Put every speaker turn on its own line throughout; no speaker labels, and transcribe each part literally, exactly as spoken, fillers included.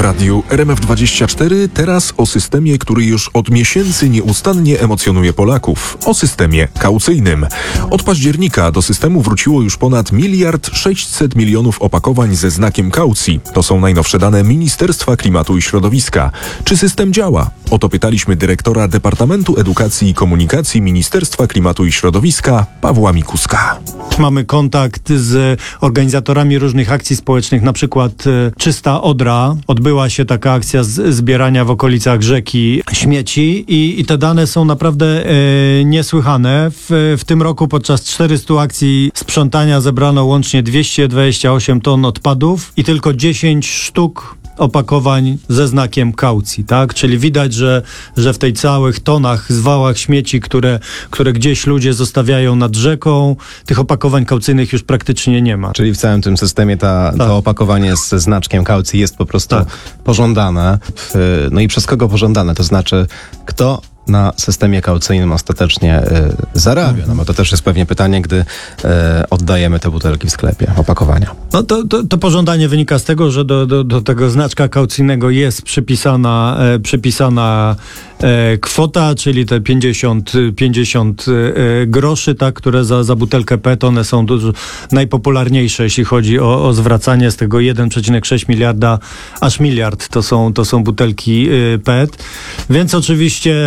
radiu R M F dwadzieścia cztery teraz o systemie, który już od miesięcy nieustannie emocjonuje Polaków. O systemie kaucyjnym. Od października do systemu wróciło już ponad miliard sześćset milionów opakowań ze znakiem kaucji. To są najnowsze dane Ministerstwa Klimatu i Środowiska. Czy system działa? O to pytaliśmy dyrektora Departamentu Edukacji i Komunikacji Ministerstwa Klimatu i Środowiska Pawła Mikuska.
Mamy kontakt z organizatorami różnych akcji społecznych, na przykład y, Czysta Odra. Odbyła się taka akcja z, zbierania w okolicach rzeki śmieci i, i te dane są naprawdę y, niesłychane. W, w tym roku podczas czterystu akcji sprzątania zebrano łącznie dwieście dwadzieścia osiem ton odpadów i tylko dziesięć sztuk opakowań ze znakiem kaucji, tak? Czyli widać, że, że w tej całych tonach, zwałach śmieci, które, które gdzieś ludzie zostawiają nad rzeką, tych opakowań kaucyjnych już praktycznie nie ma.
Czyli w całym tym systemie ta,
tak.
to opakowanie ze znaczkiem kaucji jest po prostu tak. pożądane. No i przez kogo pożądane? To znaczy, kto na systemie kaucyjnym ostatecznie y, zarabia? No bo to też jest pewnie pytanie, gdy y, oddajemy te butelki w sklepie, opakowania.
No to, to, to pożądanie wynika z tego, że do, do, do tego znaczka kaucyjnego jest przypisana, e, przypisana e, kwota, czyli te pięćdziesiąt, pięćdziesiąt e, groszy, tak, które za, za butelkę P E T, one są dużo najpopularniejsze, jeśli chodzi o, o zwracanie z tego jeden przecinek sześć miliarda, aż miliard to są, to są butelki e, P E T. Więc oczywiście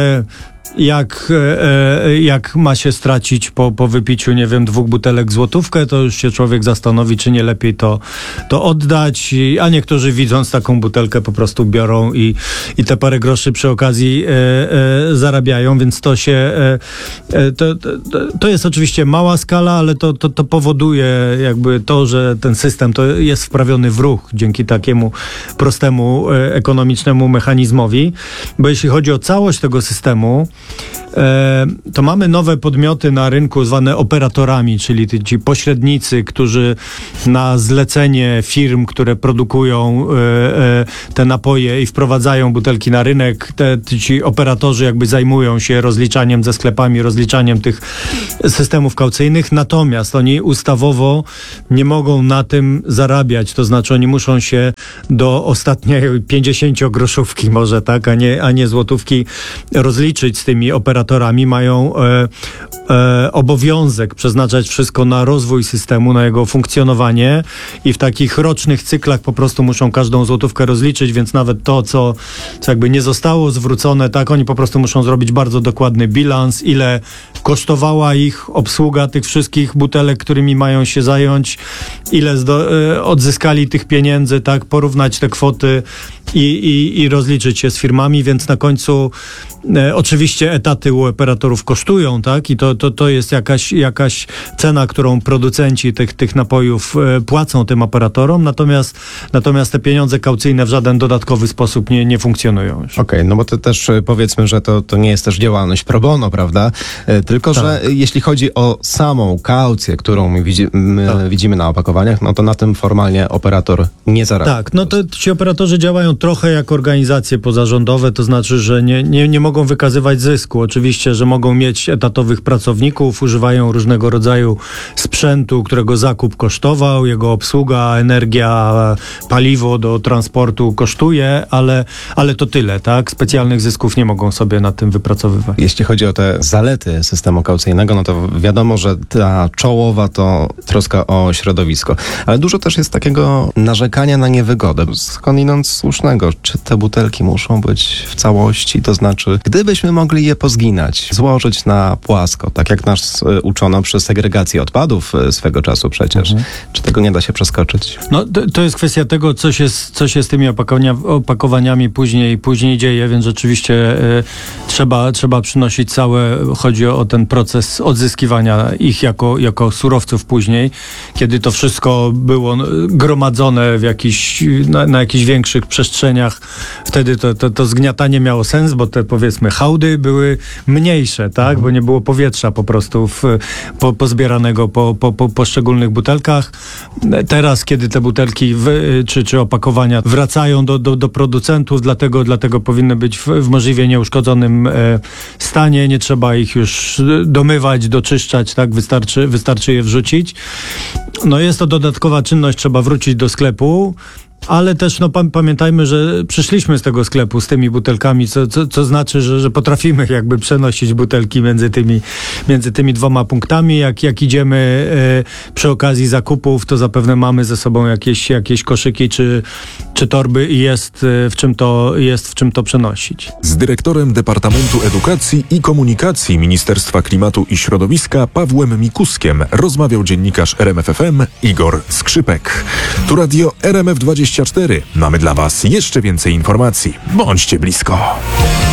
Jak, e, jak ma się stracić po, po wypiciu, nie wiem, dwóch butelek złotówkę, to już się człowiek zastanowi, czy nie lepiej to, to oddać, a niektórzy widząc taką butelkę po prostu biorą i, i te parę groszy przy okazji e, e, zarabiają, więc to się e, to, to, to jest oczywiście mała skala, ale to, to, to powoduje jakby to, że ten system to jest wprawiony w ruch dzięki takiemu prostemu e, ekonomicznemu mechanizmowi, bo jeśli chodzi o całość tego systemu, to mamy nowe podmioty na rynku zwane operatorami, czyli ci pośrednicy, którzy na zlecenie firm, które produkują te napoje i wprowadzają butelki na rynek, te, ci operatorzy jakby zajmują się rozliczaniem ze sklepami, rozliczaniem tych systemów kaucyjnych, natomiast oni ustawowo nie mogą na tym zarabiać, to znaczy oni muszą się do ostatniej pięćdziesięciogroszówki może, tak, a nie, a nie złotówki rozliczyć z tymi operatorami, mają e, e, obowiązek przeznaczać wszystko na rozwój systemu, na jego funkcjonowanie i w takich rocznych cyklach po prostu muszą każdą złotówkę rozliczyć, więc nawet to, co, co jakby nie zostało zwrócone, tak, oni po prostu muszą zrobić bardzo dokładny bilans, ile kosztowała ich obsługa tych wszystkich butelek, którymi mają się zająć, ile zdo, e, odzyskali tych pieniędzy, tak, porównać te kwoty i, i, i rozliczyć się z firmami, więc na końcu e, oczywiście etaty u operatorów kosztują, tak? I to, to, to jest jakaś, jakaś cena, którą producenci tych, tych napojów e, płacą tym operatorom, natomiast, natomiast te pieniądze kaucyjne w żaden dodatkowy sposób nie, nie funkcjonują już.
Okej, okay, no bo to też powiedzmy, że to, to nie jest też działalność pro bono, prawda? E, tylko, tak. że jeśli chodzi o samą kaucję, którą my, widzi, my tak. widzimy na opakowaniach, no to na tym formalnie operator nie zarabia.
Tak, no to ci operatorzy działają trochę jak organizacje pozarządowe, to znaczy, że nie, nie, nie mogą wykazywać zysku. Oczywiście, że mogą mieć etatowych pracowników, używają różnego rodzaju sprzętu, którego zakup kosztował, jego obsługa, energia, paliwo do transportu kosztuje, ale, ale to tyle, tak? Specjalnych zysków nie mogą sobie na tym wypracowywać.
Jeśli chodzi o te zalety systemu kaucyjnego, no to wiadomo, że ta czołowa to troska o środowisko, ale dużo też jest takiego narzekania na niewygodę, skądinąd słusznego. Czy te butelki muszą być w całości, to znaczy, gdybyśmy mogli je pozginać, złożyć na płasko, tak jak nas y, uczono przy segregacji odpadów y, swego czasu przecież. Mhm. Czy tego nie da się przeskoczyć?
No to, to jest kwestia tego, co się, co się z tymi opakowania, opakowaniami później, później dzieje, więc rzeczywiście y, trzeba, trzeba przynosić całe, chodzi o, o ten proces odzyskiwania ich jako, jako surowców później, kiedy to wszystko było gromadzone w jakiś, na, na jakichś większych przestrzeniach. Wtedy to, to, to zgniatanie miało sens, bo te powiedzmy hałdy były mniejsze, tak, mhm. bo nie było powietrza po prostu w, po, pozbieranego po, po, po poszczególnych butelkach. Teraz, kiedy te butelki w, czy, czy opakowania wracają do, do, do producentów, dlatego, dlatego powinny być w, w możliwie nieuszkodzonym e, stanie, nie trzeba ich już domywać, doczyszczać, tak, wystarczy, wystarczy je wrzucić. No jest to dodatkowa czynność, trzeba wrócić do sklepu, Ale też no, pam- pamiętajmy, że przyszliśmy z tego sklepu z tymi butelkami, co, co, co znaczy, że, że potrafimy jakby przenosić butelki między tymi, między tymi dwoma punktami. Jak, jak idziemy e, przy okazji zakupów, to zapewne mamy ze sobą jakieś, jakieś koszyki czy, czy torby i jest e, w czym to, jest w czym to przenosić.
Z dyrektorem Departamentu Edukacji i Komunikacji Ministerstwa Klimatu i Środowiska Pawłem Mikuskiem rozmawiał dziennikarz R M F F M Igor Skrzypek. Tu radio R M F dwadzieścia cztery. Mamy dla Was jeszcze więcej informacji. Bądźcie blisko.